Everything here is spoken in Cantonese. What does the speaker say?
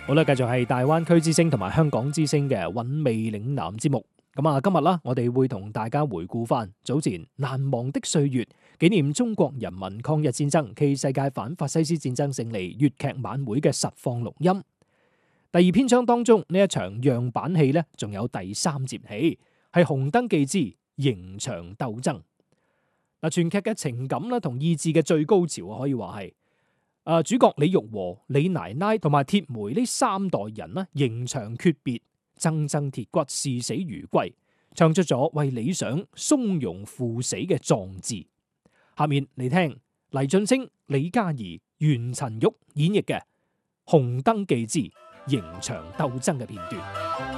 好啦，繼續係大灣區之聲同埋香港之聲嘅韻味嶺南節目。咁啊，今日啦，我哋會同大家回顧翻早前難忘的歲月，紀念中國人民抗日戰爭暨世界反法西斯戰爭勝利粵劇晚會嘅實況錄音。第二篇章當中呢一場樣板戲呢，仲有第三節戲係《紅燈記之刑場鬥爭》。嗱，全劇嘅情感啦同意志嘅最高潮可以話係。主角李玉和、李奶奶同埋鐵梅呢三代人啦，刑場訣別，錚錚鐵骨，視死如歸，唱出咗為理想從容赴死嘅壯志。下面嚟聽黎俊升、李嘉怡、袁陳玉演繹嘅《紅燈記之刑場鬥爭》嘅片段。